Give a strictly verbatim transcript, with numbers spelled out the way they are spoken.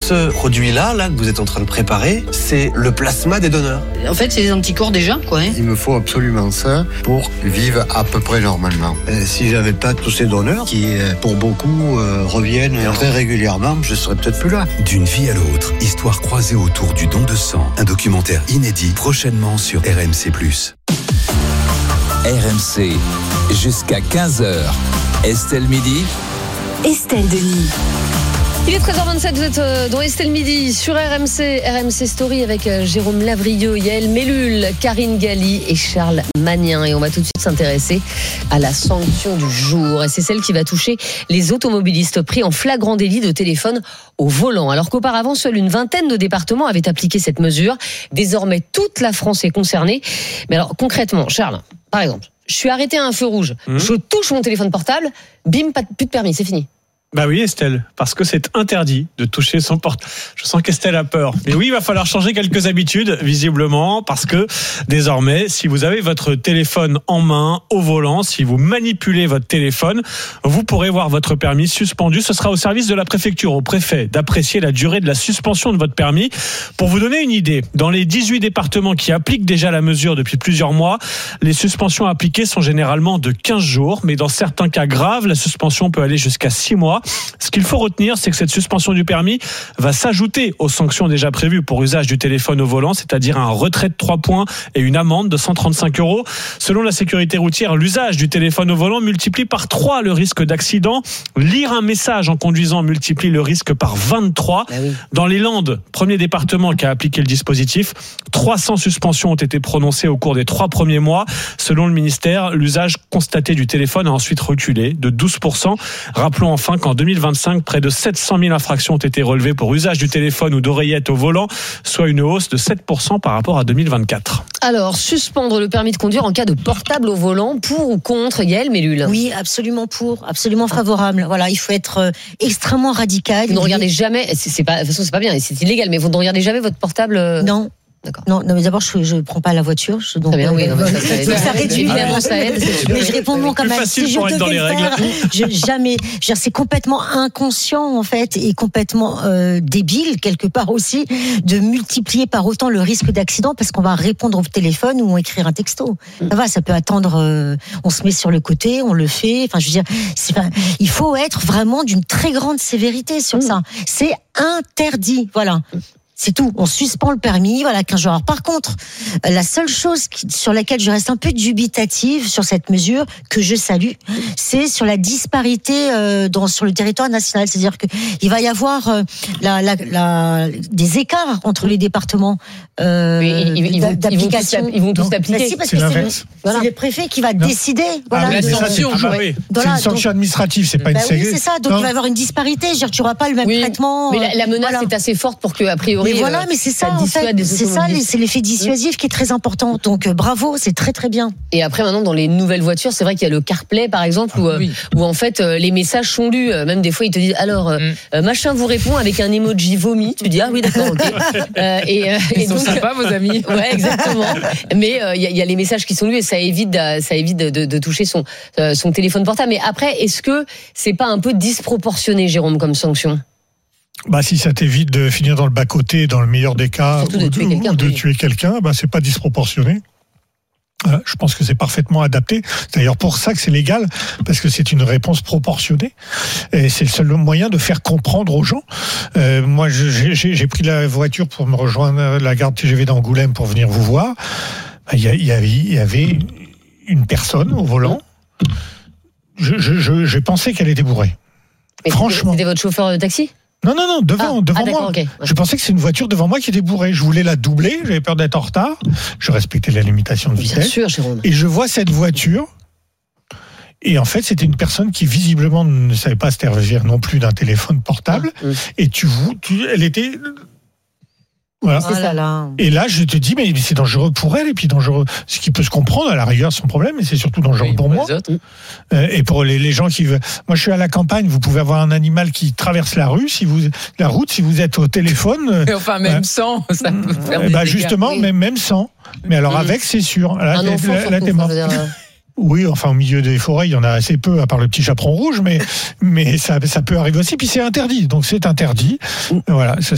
Ce produit-là, là, que vous êtes en train de préparer, c'est le plasma des donneurs. En fait, c'est des anticorps déjà, quoi. Hein. Il me faut absolument ça pour vivre à peu près normalement. Et si j'avais pas tous ces donneurs, qui pour beaucoup euh, reviennent très régulièrement, je serais peut-être plus là. D'une vie à l'autre, histoire croisée autour du don de sang. Un documentaire inédit, prochainement sur R M C plus. R M C, jusqu'à quinze heures. Estelle Midi. Estelle Denis. Il est treize heures vingt-sept, vous êtes dans Estelle Midi sur R M C, R M C Story avec Jérôme Lavrieux, Yael Mellul, Karine Galli et Charles Magnin. Et on va tout de suite s'intéresser à la sanction du jour. Et c'est celle qui va toucher les automobilistes pris en flagrant délit de téléphone au volant. Alors qu'auparavant, seule une vingtaine de départements avaient appliqué cette mesure. Désormais, toute la France est concernée. Mais alors concrètement, Charles, par exemple, je suis arrêté à un feu rouge, mmh. je touche mon téléphone portable, bim, pas de, plus de permis, c'est fini. Bah oui, Estelle, parce que c'est interdit de toucher son portable. Je sens qu'Estelle a peur. Mais oui, il va falloir changer quelques habitudes, visiblement, parce que désormais, si vous avez votre téléphone en main, au volant, si vous manipulez votre téléphone, vous pourrez voir votre permis suspendu. Ce sera au service de la préfecture, au préfet, d'apprécier la durée de la suspension de votre permis. Pour vous donner une idée, dans les dix-huit départements qui appliquent déjà la mesure depuis plusieurs mois, les suspensions appliquées sont généralement de quinze jours, mais dans certains cas graves, la suspension peut aller jusqu'à six mois. Ce qu'il faut retenir, c'est que cette suspension du permis va s'ajouter aux sanctions déjà prévues pour usage du téléphone au volant, c'est-à-dire un retrait de trois points et une amende de cent trente-cinq euros. Selon la sécurité routière, l'usage du téléphone au volant multiplie par trois le risque d'accident. Lire un message en conduisant multiplie le risque par vingt-trois. Ah oui. Dans les Landes, premier département qui a appliqué le dispositif, trois cents suspensions ont été prononcées au cours des trois premiers mois. Selon le ministère, l'usage constaté du téléphone a ensuite reculé de douze pour cent. Rappelons enfin qu'en deux mille vingt-cinq, près de sept cent mille infractions ont été relevées pour usage du téléphone ou d'oreillette au volant, soit une hausse de sept pour cent par rapport à deux mille vingt-quatre. Alors, suspendre le permis de conduire en cas de portable au volant, pour ou contre, Yael Mellul? Oui, absolument pour, absolument favorable. Voilà, il faut être euh, extrêmement radical. Vous ne regardez jamais, c'est, c'est pas, de toute façon, c'est pas bien, c'est illégal, mais vous ne regardez jamais votre portable? euh... Non. D'accord. Non, non, mais d'abord, je ne prends pas la voiture. Je, donc, Très bien, euh, oui. Non, mais ça, ça, ça, ça réduit. Évidemment, ça aide. Mais je réponds non quand même. Si je devais le faire, je, jamais. Je veux dire, c'est complètement inconscient, en fait, et complètement euh, débile, quelque part aussi, de multiplier par autant le risque d'accident parce qu'on va répondre au téléphone ou écrire un texto. Ça va, ça peut attendre. Euh, on se met sur le côté, on le fait. Enfin, je veux dire, c'est, enfin, il faut être vraiment d'une très grande sévérité sur mmh. ça. C'est interdit. Voilà. C'est tout. On suspend le permis, voilà, quinze jours. Alors, par contre, la seule chose qui, sur laquelle je reste un peu dubitative sur cette mesure, que je salue, c'est sur la disparité euh, dans, sur le territoire national. C'est-à-dire qu'il va y avoir euh, la, la, la, des écarts entre les départements euh, ils, ils, ils, vont, d'application. Ils vont tous l'appliquer. Bah si, parce c'est, que c'est, le, voilà. c'est le préfet qui va non. décider. Voilà. Ah, oui, ça, c'est, ah, bah, oui. c'est une sanction donc, administrative, c'est pas bah une oui, c'est ça. Donc, non. il va y avoir une disparité. Je veux dire, tu n'auras pas le même oui. traitement. Mais la, la menace voilà. est assez forte pour que, a priori, mais voilà, mais c'est ça, en fait, c'est ça, c'est l'effet dissuasif qui est très important. Donc euh, bravo, c'est très très bien. Et après maintenant dans les nouvelles voitures, c'est vrai qu'il y a le CarPlay par exemple ah, où, oui. où en fait euh, les messages sont lus. Même des fois ils te disent alors euh, mm. machin vous répond avec un emoji vomi. Tu dis ah oui d'accord. Okay. euh, et, euh, Ils et sont donc, sympas vos amis. Ouais exactement. Mais il euh, y, y a les messages qui sont lus et ça évite de, ça évite de, de, de toucher son euh, son téléphone portable. Mais après est-ce que c'est pas un peu disproportionné, Jérôme, comme sanction? Bah, si ça t'évite de finir dans le bas-côté, dans le meilleur des cas, ou de, tuer, ou quelqu'un, de oui. tuer quelqu'un, bah, c'est pas disproportionné. Euh, je pense que c'est parfaitement adapté. C'est d'ailleurs pour ça que c'est légal, parce que c'est une réponse proportionnée. Et c'est le seul moyen de faire comprendre aux gens. Euh, moi, j'ai, j'ai pris la voiture pour me rejoindre à la gare T G V d'Angoulême pour venir vous voir. Il y, y, avait, il y avait une personne au volant. Je, je, je, j'ai pensé qu'elle était bourrée. Mais franchement. C'était votre chauffeur de taxi ? Non, non, non, devant, ah, devant ah, moi. Okay. Je pensais que c'est une voiture devant moi qui était bourrée. Je voulais la doubler, j'avais peur d'être en retard. Je respectais la limitation de vitesse. Bien sûr, Jérôme. Et je vois cette voiture. Et en fait, c'était une personne qui visiblement ne savait pas se servir non plus d'un téléphone portable. Ah, oui. Et tu, tu, elle était... Voilà. C'est ça, là. Et là, je te dis, mais c'est dangereux pour elle, et puis dangereux, ce qui peut se comprendre à la rigueur, son problème, mais c'est surtout dangereux oui, pour, pour moi. Euh, et pour les, les gens qui veulent. Moi, je suis à la campagne, vous pouvez avoir un animal qui traverse la rue, si vous, la route, si vous êtes au téléphone. Et enfin, même euh, sans, ça peut faire euh, des bah, dégâts. Justement, oui. même, même sans. Mais alors, mmh. avec, c'est sûr. Là, un enfant, là, là, t'es mort. Oui, enfin, au milieu des forêts, il y en a assez peu, à part le petit chaperon rouge, mais, mais ça, ça peut arriver aussi, puis c'est interdit. Donc, c'est interdit. Voilà. Ça,